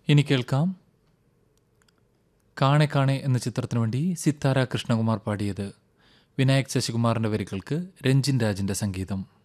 ഇനി കേൾക്കാം കാണെ കാണെ എന്ന ചിത്രത്തിനു വേണ്ടി സിത്താര കൃഷ്ണകുമാർ പാടിയത്. വിനായക് ശശികുമാറിൻ്റെ വരികൾക്ക് രഞ്ജിൻ രാജിൻ്റെ സംഗീതം.